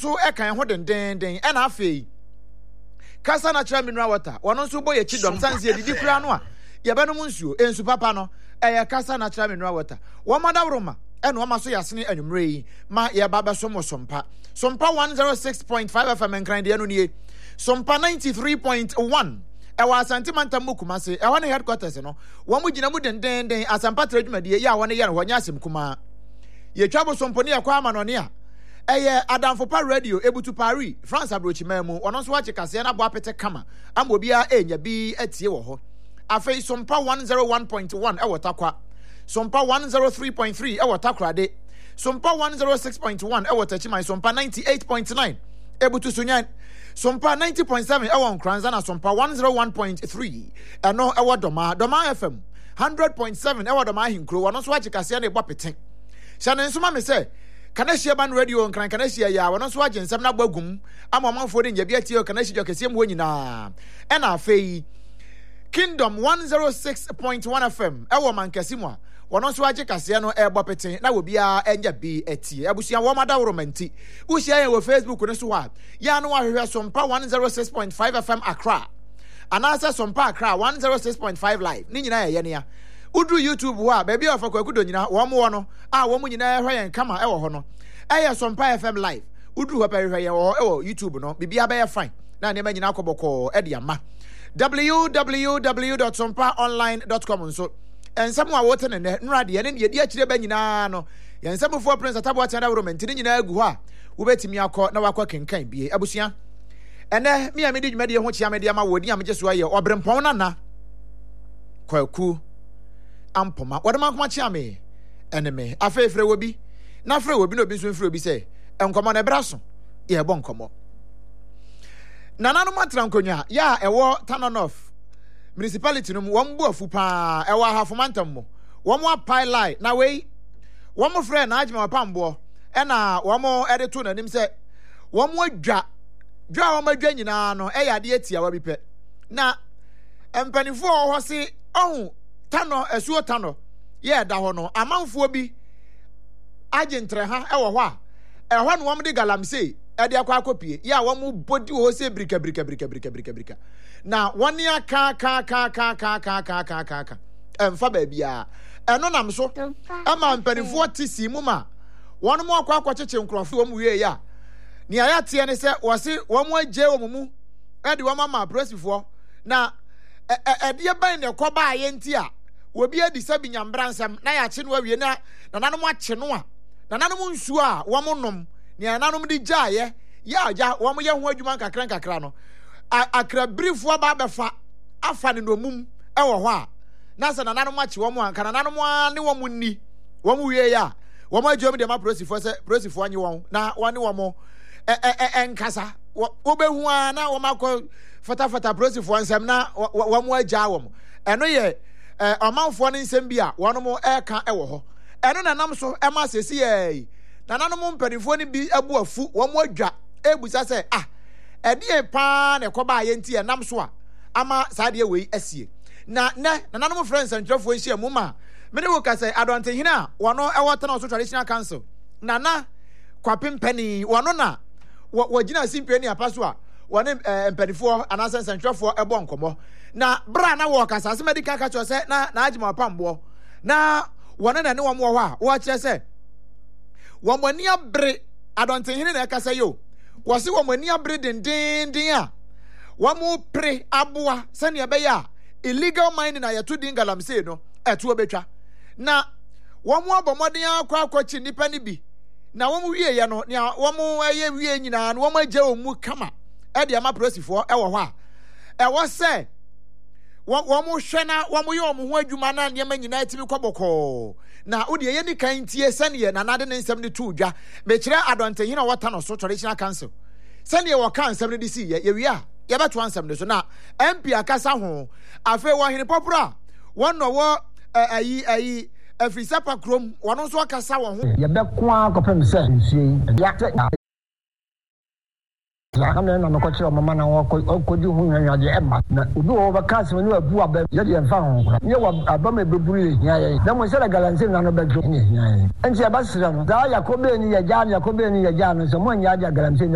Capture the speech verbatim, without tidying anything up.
nso e kan ho den den den e na afei Kasa natural mineral water wono nso boye chidom sanse edidi kura no a ye benom nsuo ensu papa no e Kasa natural mineral water wo madawroma e no ma so yasene anwumre yi ma ye ba beso mo sompa sompa one oh six point five F M nkran de no nie sompa ninety-three point one e wa Asante Mantam Kumase e ho ne headquarters no wo mo gina mu den den den Asampa tradwumadie ya wo ne ye no ho nya asem kuma ye twa bo somponi akwa ama no ne a eye Adamfopa radio ebutu Paris France abrochimemu ono so wache kase na bo apete kama amobia enya bi atie wo ho afei sompa one oh one point one e wotakwa sompa one oh three point three e wotakrade sompa one oh six point one e wotachiman sompa ninety-eight point nine ebutu sunyan sompa ninety point seven e won kranza na sompa one oh one point three eno e wodoma doma F M one hundred point seven e wodoma hinkro ono so wache kase na e bo apete shane nsoma me say Kanashia ban radio nkran kanashia ya wono so agye nsem na gbagum ama manfo de nyabi atie kanashia kese mu nyina e na afei Kingdom one oh six point one F M e wo mankasi mu a wono so agye kase no e gbopete na obia enya bi atie abusia wo madawro manti usia ye wo Facebook ne so wa ya no ahwehwe sompa one oh six point five F M Accra anasa sompa Accra one oh six point five live ni nyina ye ye ne ya Udru YouTube wa baby of kwakudo nyina wo mo no a wo mo nyina hwe yen kama e wo ho no eye sompa F M live udru ho hwe yen wo e wo YouTube no bibia be fine na ne ma nyina akoboko e de ama w w w dot sompa online dot com nso ensem wa wote ne nrade ye ne ye di akire ba nyina no yensem fo prince atabo atenda roman tin nyina agu ho a wo betimi akọ na wakọ kenkan bie abusua ene me amedi dwumade ho chia mede ama wodi am jeso aye obrempon na na kwaku ampoma wadama kuma chia me eneme afefre wobi na fre wobi no bi so fre obi se enkomo na braso ye bo nkomo nananu matra nkonya ya ewo Tanonof municipality no won bu afu pa ewo Hafomantam mo won mo pilot na wei won mo fre na ajima pambo e na won mo ede to nanim se won mo adwa dwa won adwa nyina no e yade atia wa bi pe na empanifo ho se ohun Tano esuo tano ye da ho no amanfo bi agentre ha e wo ho a e ho no wom de galamsey e de akwa akopie ya wom body ho se brika brika brika brika brika brika na woni aka ka ka ka ka ka ka ka ka ka emfa ba bia eno nam so ama mpanifo tisi mu ma won mo akwa akwacheche nkrofo wom wie ya ni aya tie ne se wo se wom agye wom mu e de wom ama presifo na e de ban ne koba aye nti a obi adi sabi nyambransam na ya che no awie na nananom ache no a nananom nsuo a wo monom ne nananom di gyaye ya agya wo mo ye ho adwuma kakra kakra no akra brifo aba befa afa ne no mum e wo ho a na sa nananom ache wo mo anka nananom a ne wo mo ni wo mo wie ya wo mo adwuma de ma prosifo se prosifo anyi wo na wo ne wo mo e e enkasa wo be hu a na wo makọ fata fata prosifo ansam na wo mo agya wo mo eno ye eh amanfo ne nsem bi a wono mo eka e wo ho eno nanam so e ma sesi ye nanam mo mpanifo ne bi abu afu wo mo adwa ebusa se ah ede pa ne koba ye nti enam so a ama saade we asie na ne nanam friends antrafo nhia mu ma me ne wo ka se adonte hina a wono e wota na so traditional council nana kwapempani wono na wo gina simpeni apaso a wone mpanifo anasa antrafo e bo nkomo na bra na wo kasa se medical ka cho se na na agima pambo na wona na ne wo mo ho a wo kire se wo mo ni abre adonte hene na kasa yo wo se wo mo ni abre den den den a wo mo pre aboa se ne be ya illegal mining na yeto din galamsey no eto obetwa na wo mo abomoden akwa akwachi nipa ni bi na wo mo wie ye no ne wo mo eye wie nyina no wo mo agye omu kama e de ama prosifo e wo ho a e wo se wo mo hwe na wo mo ye omo ho adwuma na ne ma nyina atimi kwaboko na wo de ye ni kan tie sane na nade ne nsem ne to dwa me kire adonte hina wota no so traditional council sane wo kan nsem ne disi ye wi a ye beto ansem ne so na M P akasa ho afa wo hene popura won no wo ayi ayi afisa pa krom wono so akasa wo ho ye be ko akopem se nsuyi ya te la kamne na no chiro mama na wo ko di hu nyanwa de eba na obi wo ba ka se ni abu aba ye de mfa ho kra ye wo aba me beburu ye hia ye na mo se la galanse na no be jo ni hia ye enti aba sira no da yakobe ni ye ja yakobe ni ye ja no so mo nya ja galanse